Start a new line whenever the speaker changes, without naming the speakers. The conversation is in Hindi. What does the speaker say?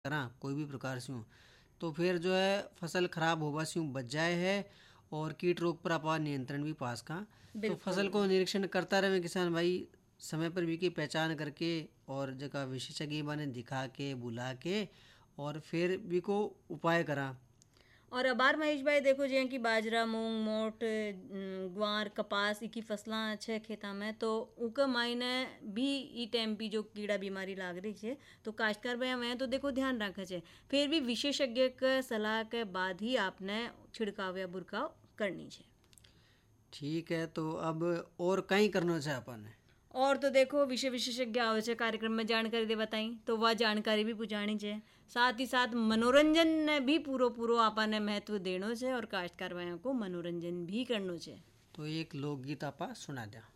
करा कोई भी प्रकार से हूँ तो फिर जो है फसल खराब होगा से बच जाए है और कीट रोग पर अपा नियंत्रण भी पास का। तो फसल
बिल्कुल।
को निरीक्षण करता रहे किसान भाई, समय पर भी की पहचान करके और जगह विशेषज्ञ बने दिखा के बुला के और फिर भी को उपाय करा।
और अबार महेश भाई देखो जियां कि बाजरा मूंग मोट ग्वार कपास इकी फसलां छे खेता में, तो उके मायने भी ई टाइम भी जो कीड़ा बीमारी लाग रही है तो काश्तकार भाई हमें तो देखो ध्यान रखे छे, फिर भी विशेषज्ञ के सलाह के बाद ही आपने छिड़काव या बुरकाव करनी है।
ठीक है, तो अब और कहीं करना चाहे अपन ने।
और तो देखो विषय विशेषज्ञ आवश्यक कार्यक्रम में जानकारी दे बताई तो वह जानकारी भी पुजानी चाहिए, साथ ही साथ मनोरंजन ने भी पूरो पूरो आपा ने महत्व देनो है और काश्तकार भाइयों को मनोरंजन भी करनो है।
तो एक लोकगीत आपा सुना दिया।